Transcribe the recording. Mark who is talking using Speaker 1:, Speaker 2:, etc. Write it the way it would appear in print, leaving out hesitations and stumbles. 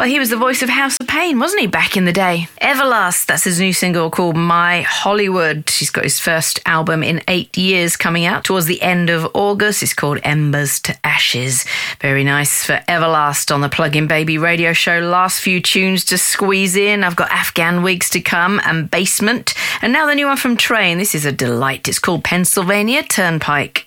Speaker 1: Well, he was the voice of House of Pain, wasn't he, back in the day? Everlast, that's his new single called My Hollywood. He's got his first album in 8 years coming out towards the end of August. It's called Embers to Ashes. Very nice for Everlast on the Plug-in Baby radio show. Last few tunes to squeeze in. I've got Afghan Wigs to come and Basement. And now the new one from Train. This is a delight. It's called Pennsylvania Turnpike.